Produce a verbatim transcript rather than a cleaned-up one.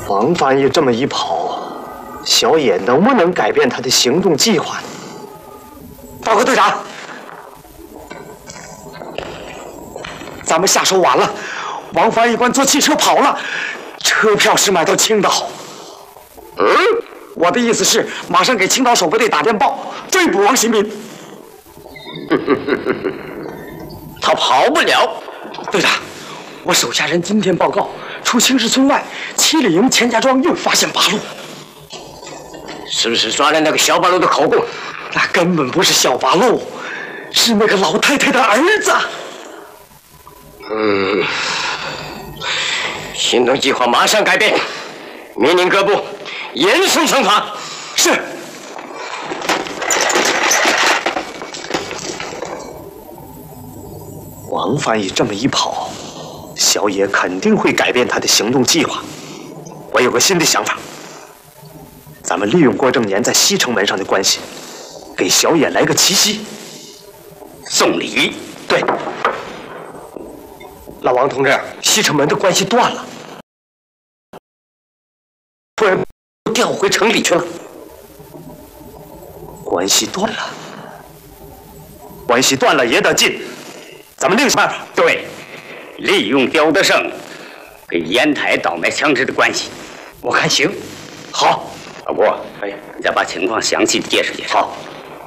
王翻译这么一跑，小野能不能改变他的行动计划呢？报告队长，咱们下手晚了，王翻译官坐汽车跑了，车票是买到青岛。嗯，我的意思是，马上给青岛守备队打电报，追捕王新民。他跑不了。队长，我手下人今天报告，出青石村外七里营钱家庄又发现八路。是不是抓了那个小八路的口供？那根本不是小八路，是那个老太太的儿子。嗯，行动计划马上改变，命令各部严肃惩罚。是。王翻译这么一跑，小野肯定会改变他的行动计划。我有个新的想法，咱们利用郭正年在西城门上的关系，给小野来个奇袭，送礼。对，老王同志，西城门的关系断了，突然调回城里去了。关系断了，关系断了也得进。咱们另想办法。对，利用刁德胜跟烟台倒卖枪支的关系，我看行。好，老郭，哎，你再把情况详细的介绍介绍。好。